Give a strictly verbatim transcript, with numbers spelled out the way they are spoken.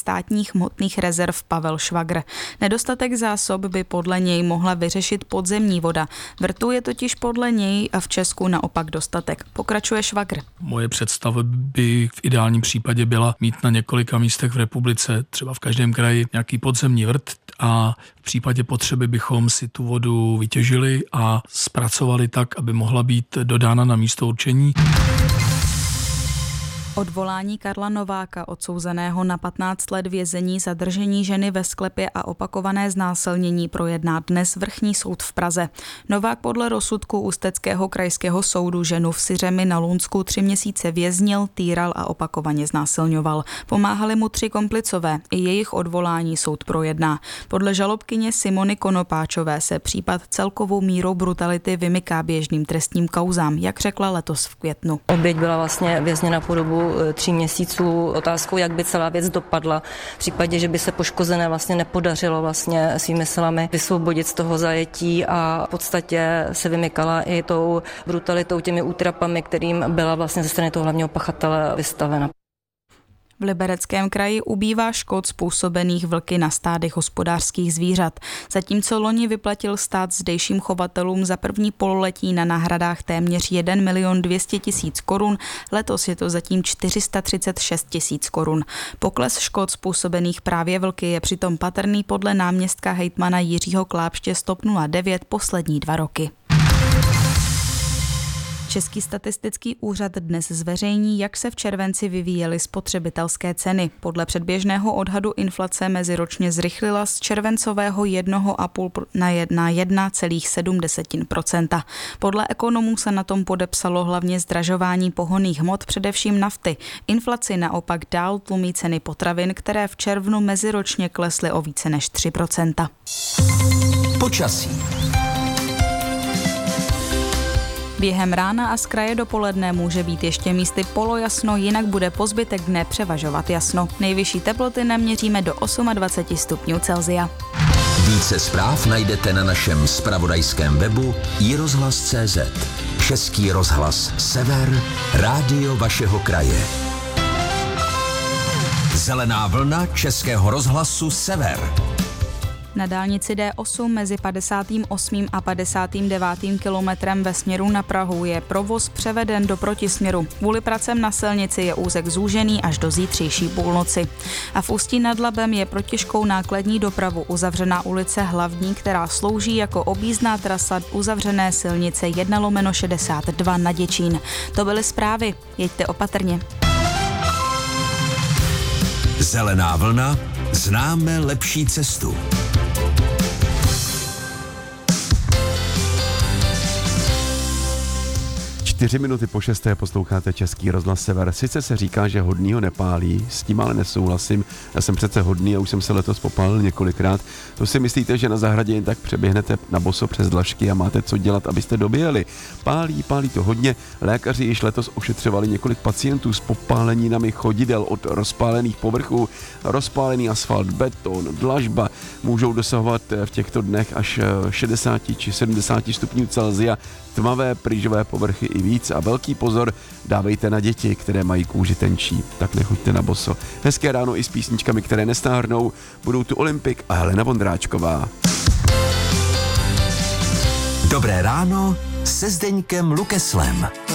státních hmotných rezerv Pavel Švagr. Nedostatek zásob by podle něj mohla vyřešit podzemní voda. Vrtů je totiž podle něj a v Česku naopak dostatek. Pokračuje Švagr. Moje představa by v ideálním případě byla mít na několika místech v republice, třeba v každém kraji, nějaký podzemní vrt a v případě potřeby bychom si tu vodu vytěžili a zpracovali tak, aby mohla být dodána na místo určení. Odvolání Karla Nováka, odsouzeného na patnáct let vězení za držení ženy ve sklepě a opakované znásilnění, projedná dnes vrchní soud v Praze. Novák podle rozsudku Ústeckého krajského soudu ženu v Syřemi na Lunsku tři měsíce věznil, týral a opakovaně znásilňoval. Pomáhali mu tři komplicové. I jejich odvolání soud projedná. Podle žalobkyně Simony Konopáčové se případ celkovou mírou brutality vymyká běžným trestním kauzám, jak řekla letos v květnu. Oběť byla vlastně vězněna po dobu tří měsíců. Otázkou, jak by celá věc dopadla v případě, že by se poškozené vlastně nepodařilo vlastně svými silami vysvobodit z toho zajetí a v podstatě se vymykala i tou brutalitou, těmi útrapami, kterým byla vlastně ze strany toho hlavního pachatele vystavena. V Libereckém kraji ubývá škod způsobených vlky na stádech hospodářských zvířat. Zatímco loni vyplatil stát zdejším chovatelům za první pololetí na náhradách téměř jedna milion dvě stě tisíc korun, letos je to zatím čtyři sta třicet šest tisíc korun. Pokles škod způsobených právě vlky je přitom patrný podle náměstka hejtmana Jiřího Klápště z TOP nula devět poslední dva roky. Český statistický úřad dnes zveřejní, jak se v červenci vyvíjely spotřebitelské ceny. Podle předběžného odhadu inflace meziročně zrychlila z červencového jedna celá pět na jedna celá sedm procenta. Podle ekonomů se na tom podepsalo hlavně zdražování pohonných hmot, především nafty. Inflaci naopak dál tlumí ceny potravin, které v červnu meziročně klesly o více než tři procenta. Počasí. Během rána a z kraje dopoledne může být ještě místy polojasno, jinak bude po zbytek dne převažovat jasno. Nejvyšší teploty naměříme do dvacet osm stupňů Celsia. Více zpráv najdete na našem zpravodajském webu i rozhlas tečka cé zet. Český rozhlas Sever, rádio vašeho kraje. Zelená vlna Českého rozhlasu Sever. Na dálnici D osm mezi padesátým osmým a padesátým devátým kilometrem ve směru na Prahu je provoz převeden do protisměru. Kvůli pracem na silnici je úsek zúžený až do zítřejší půlnoci. A v Ústí nad Labem je pro těžkou nákladní dopravu uzavřená ulice Hlavní, která slouží jako objízdná trasa uzavřené silnice jedna lomeno šedesát dva na Děčín. To byly zprávy. Jeďte opatrně. Zelená vlna. Známe lepší cestu. Čtyři minuty po šesté posloucháte Český rozhlas Sever. Sice se říká, že hodnýho nepálí, s tím ale nesouhlasím. Já jsem přece hodný a už jsem se letos popálil několikrát. To si myslíte, že na zahradě jen tak přeběhnete na boso přes dlažky a máte co dělat, abyste doběhli? Pálí, pálí to hodně. Lékaři již letos ošetřovali několik pacientů s popáleninami chodidel od rozpálených povrchů. Rozpálený asfalt, beton, dlažba můžou dosahovat v těchto dnech až šedesát či sedmdesát stupňů Celsia. Tmavé pryžové povrchy i víc a velký pozor dávejte na děti, které mají kůži tenčí, tak nechoďte na boso. Hezké ráno i s písničkami, které nestárnou, budou tu Olympik a Helena Vondráčková. Dobré ráno se Zdeňkem Lukeslem.